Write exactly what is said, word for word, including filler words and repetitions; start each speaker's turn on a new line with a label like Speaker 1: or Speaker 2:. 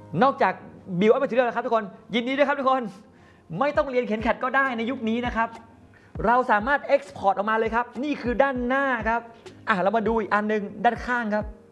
Speaker 1: นอกจากบิวอัพมาถึงแล้วครับทุกคนยินดีด้วยครับทุกคนไม่ต้องเรียนเขียนแคดก็ได้ในยุคนี้นะครับเราสามารถ Export ออกมาเลยครับนี่คือด้านหน้าครับอ่ะเรามาดูอีกอันนึงด้านข้างครับ